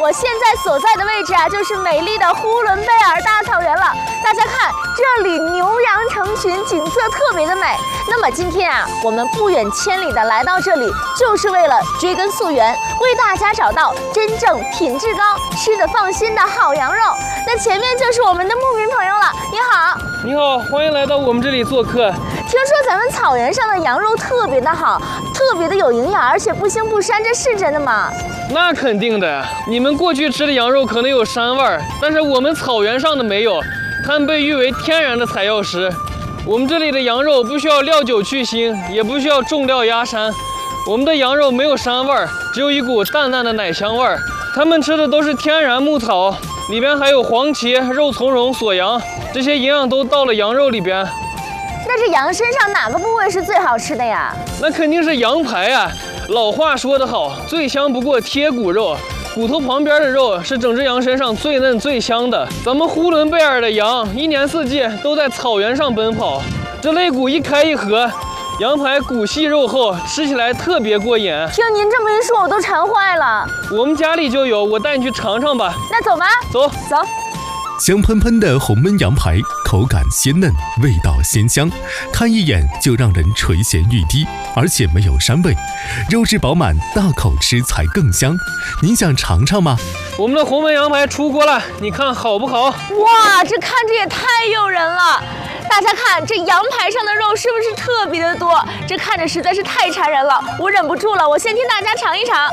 我现在所在的位置啊，就是美丽的呼伦贝尔大草原了。大家看，这里牛羊成群，景色特别的美。那么今天啊，我们不远千里的来到这里，就是为了追根溯源，为大家找到真正品质高、吃得放心的好羊肉。那前面就是我们的牧民朋友了，你好。 你好，欢迎来到我们这里做客。 听说咱们草原上的羊肉特别的好，特别的有营养，而且不腥不膻，这是真的吗？ 那肯定的，你们过去吃的羊肉可能有膻味儿，但是我们草原上的没有，它们被誉为天然的采药食。我们这里的羊肉不需要料酒去腥，也不需要重料压膻，我们的羊肉没有膻味儿，只有一股淡淡的奶香味儿。他们吃的都是天然牧草，里边还有黄芪、肉苁蓉、锁阳，这些营养都到了羊肉里边。 那这羊身上哪个部位是最好吃的呀？ 那肯定是羊排啊！老话说得好，最香不过贴骨肉，骨头旁边的肉是整只羊身上最嫩最香的。咱们呼伦贝尔的羊一年四季都在草原上奔跑，这肋骨一开一合，羊排骨细肉厚，吃起来特别过瘾。 听您这么一说，我都馋坏了。 我们家里就有，我带你去尝尝吧。 那走吧， 走。 香喷喷的红焖羊排，口感鲜嫩，味道鲜香，看一眼就让人垂涎欲滴，而且没有膻味，肉质饱满，大口吃才更香。您想尝尝吗？ 我们的红焖羊排出锅了，你看好不好？ 哇，这看着也太诱人了！大家看，这羊排上的肉是不是特别的多？这看着实在是太馋人了，我忍不住了，我先替大家尝一尝。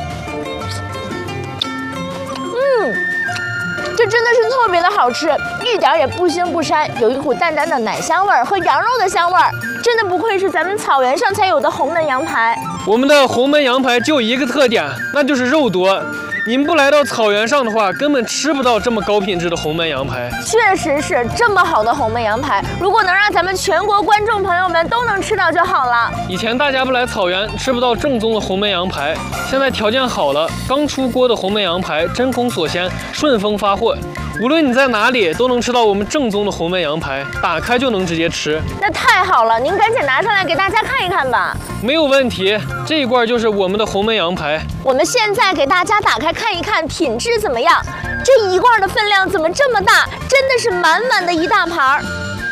这真的是特别的好吃，一点也不腥不膻，有一股淡淡的奶香味儿和羊肉的香味儿，真的不愧是咱们草原上才有的红焖羊排。 我们的红焖羊排就一个特点，那就是肉多。你们不来到草原上的话，根本吃不到这么高品质的红焖羊排。 确实是这么好的红焖羊排，如果能让咱们全国观众朋友们都能吃到就好了。 以前大家不来草原，吃不到正宗的红焖羊排，现在条件好了，刚出锅的红焖羊排真空锁鲜，顺丰发货。无论你在哪里，都能吃到我们正宗的红焖羊排，打开就能直接吃。 那太好了，您赶紧拿上来给大家看一看吧。 没有问题，这一罐就是我们的红焖羊排。 我们现在给大家打开看一看，品质怎么样？这一罐的分量怎么这么大？真的是满满的一大盘儿。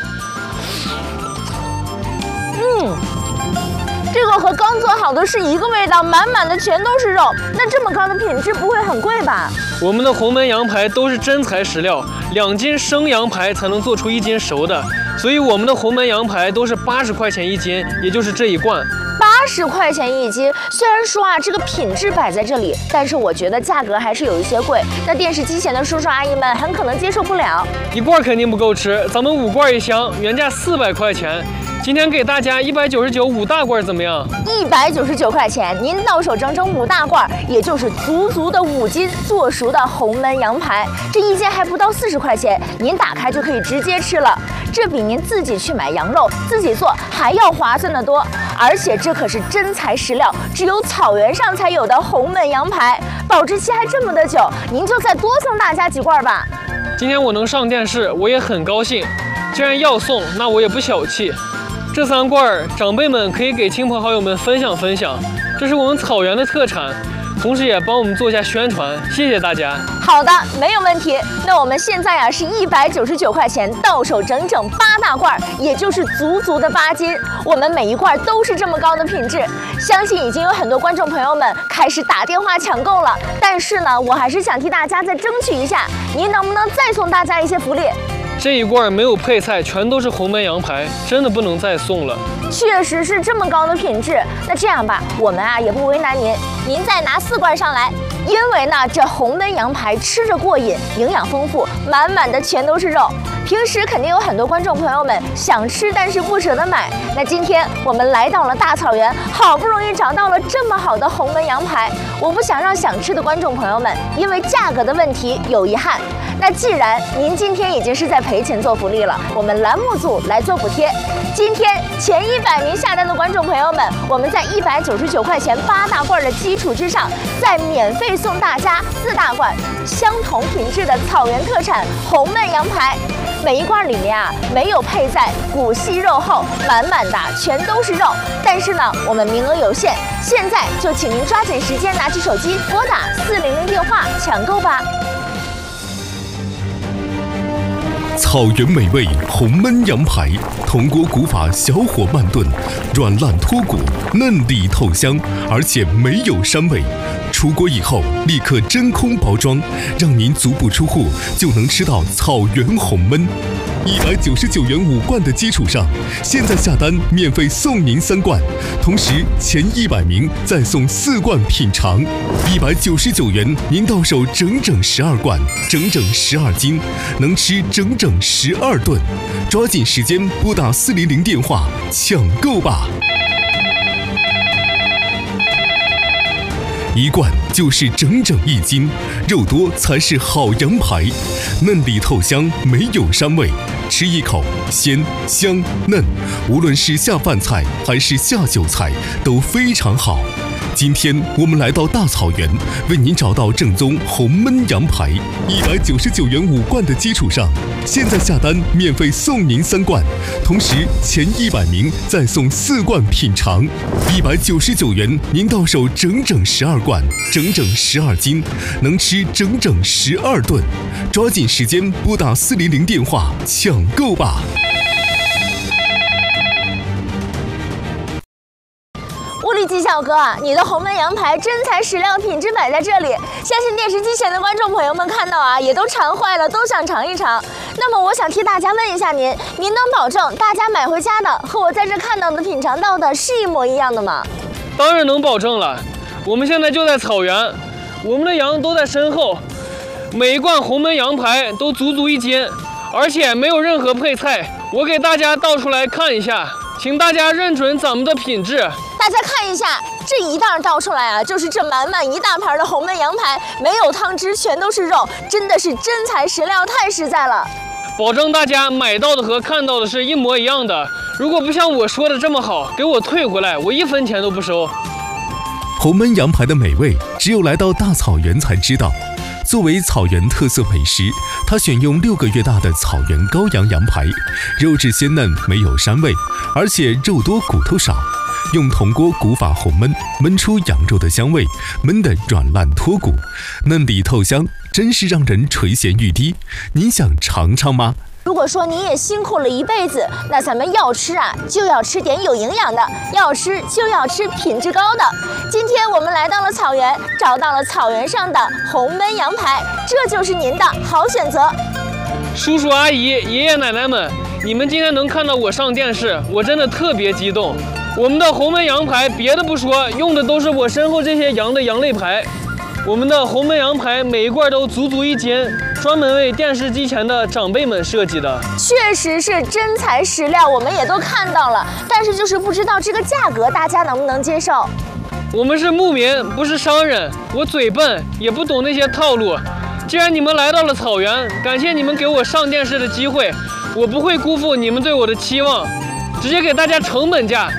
这个和刚做好的是一个味道，满满的全都是肉。那这么高的品质不会很贵吧？ 我们的红焖羊排都是真材实料，2斤生羊排才能做出1斤熟的，所以我们的红焖羊排都是80块钱1斤，也就是这一罐。 80块钱1斤，虽然说啊这个品质摆在这里，但是我觉得价格还是有一些贵。那电视机前的叔叔阿姨们很可能接受不了。 一罐肯定不够吃，咱们5罐一箱，原价400块钱。今天给大家199 5大罐怎么样 ？199块钱，您到手整整5大罐，也就是足的5斤做熟的红焖羊排。这一斤还不到40块钱，您打开就可以直接吃了。这比您自己去买羊肉自己做还要划算得多。而且这可是真材实料，只有草原上才有的红焖羊排，保质期还这么的久，您就再多送大家几罐吧。 今天我能上电视，我也很高兴。既然要送，那我也不小气。这3罐长辈们可以给亲朋好友们分享分享，这是我们草原的特产，同时也帮我们做一下宣传，谢谢大家。 好的，没有问题。那我们现在啊是199块钱到手整整8大罐，也就是足的8斤。我们每一罐都是这么高的品质，相信已经有很多观众朋友们开始打电话抢购了。但是呢，我还是想替大家再争取一下，您能不能再送大家一些福利？ 这一罐没有配菜，全都是红焖羊排，真的不能再送了。 确实是这么高的品质。那这样吧，我们啊也不为难您，您再拿4罐上来。因为呢，这红焖羊排吃着过瘾，营养丰富，满满的全都是肉。平时肯定有很多观众朋友们想吃，但是不舍得买。那今天我们来到了大草原，好不容易找到了这么好的红焖羊排，我不想让想吃的观众朋友们因为价格的问题有遗憾。那既然您今天已经是在赔钱做福利了，我们栏目组来做补贴。今天前100名下单的观众朋友们，我们在199块钱8大罐的基础之上，再免费送大家4大罐相同品质的草原特产红焖羊排。 每一罐里面啊没有配菜，骨细肉厚，满满的全都是肉。但是呢，我们名额有限，现在就请您抓紧时间，拿起手机拨打400电话抢购吧。 草原美味红焖羊排，铜锅古法小火慢炖，软烂脱骨，嫩里透香，而且没有膻味。出锅以后立刻真空包装，让您足不出户就能吃到草原红焖。199元5罐的基础上，现在下单免费送您3罐，同时前100名再送4罐品尝。199元您到手整整12罐，整整12斤，能吃整整12顿。抓紧时间拨打400电话抢购吧！一罐就是整整1斤，肉多才是好羊排，嫩里透香，没有膻味，吃一口鲜香嫩，无论是下饭菜还是下酒菜都非常好。今天我们来到大草原，为您找到正宗红焖羊排。199元5罐的基础上，现在下单免费送您3罐，同时前100名再送4罐品尝。199元您到手整整12罐，整整12斤，能吃整整12顿。抓紧时间拨打400电话抢购吧！ 物力鸡小哥，你的红焖羊排真材实料，品质摆在这里，相信电视机前的观众朋友们看到啊，也都馋坏了，都想尝一尝。那么我想替大家问一下您能保证大家买回家的和我在这看到的、品尝到的是一模一样的吗？ 当然能保证了。我们现在就在草原，我们的羊都在身后，每一罐红焖羊排都足1斤，而且没有任何配菜。我给大家倒出来看一下，请大家认准咱们的品质。 大家看一下，这一袋倒出来啊，就是这满满一大盘的红焖羊排，没有汤汁，全都是肉，真的是真材实料，太实在了。 保证大家买到的和看到的是一模一样的。如果不像我说的这么好，给我退回来，我1分钱都不收。 红焖羊排的美味，只有来到大草原才知道。作为草原特色美食，它选用6个月大的草原羔羊羊排，肉质鲜嫩，没有膻味，而且肉多骨头少。用铜锅古法红焖，焖出羊肉的香味，焖得软烂脱骨，嫩里透香，真是让人垂涎欲滴。您想尝尝吗？ 如果说你也辛苦了一辈子，那咱们要吃啊，就要吃点有营养的，要吃就要吃品质高的。今天我们来到了草原，找到了草原上的红焖羊排，这就是您的好选择。 叔叔阿姨、爷爷奶奶们，你们今天能看到我上电视，我真的特别激动。我们的红焖羊排，别的不说，用的都是我身后这些羊的羊肋排。我们的红焖羊排每一罐都足1斤，专门为电视机前的长辈们设计的。 确实是真材实料，我们也都看到了，但是就是不知道这个价格大家能不能接受。 我们是牧民，不是商人，我嘴笨，也不懂那些套路。既然你们来到了草原，感谢你们给我上电视的机会，我不会辜负你们对我的期望，直接给大家成本价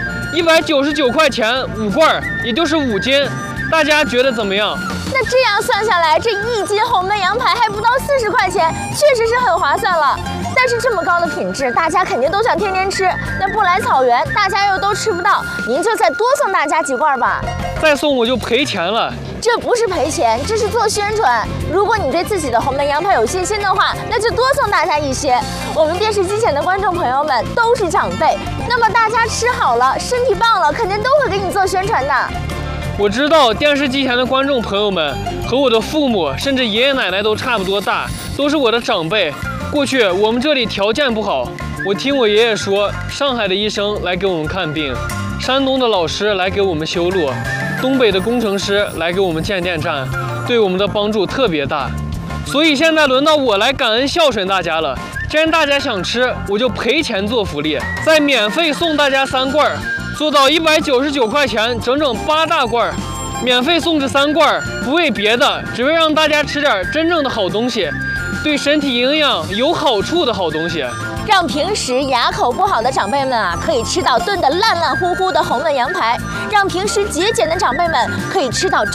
，199块钱5罐，也就是5斤，大家觉得怎么样？ 那这样算下来，这1斤红焖羊排还不到40块钱，确实是很划算了。但是这么高的品质，大家肯定都想天天吃。那不来草原，大家又都吃不到，您就再多送大家几罐吧。 再送我就赔钱了。 这不是赔钱，这是做宣传。如果你对自己的红焖羊排有信心的话，那就多送大家一些。我们电视机前的观众朋友们都是长辈，那么大家吃好了，身体棒了，肯定都会给你做宣传的。 我知道电视机前的观众朋友们和我的父母，甚至爷爷奶奶都差不多大，都是我的长辈。过去我们这里条件不好，我听我爷爷说，上海的医生来给我们看病，山东的老师来给我们修路，东北的工程师来给我们建电站，对我们的帮助特别大。所以现在轮到我来感恩孝顺大家了。既然大家想吃，我就赔钱做福利，再免费送大家3罐，做到199块钱，整整8大罐，免费送这3罐，不为别的，只为让大家吃点真正的好东西，对身体营养有好处的好东西。 让平时牙口不好的长辈们啊，可以吃到炖得烂烂乎乎的红焖羊排；让平时节俭的长辈们可以吃到